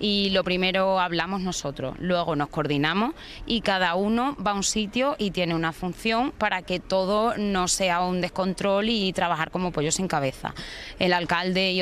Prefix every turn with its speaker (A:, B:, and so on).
A: y lo primero hablamos nosotros, luego nos coordinamos y cada uno va a un sitio y tiene una función para que todo no sea un descontrol y trabajar como pollo sin cabeza. El alcalde y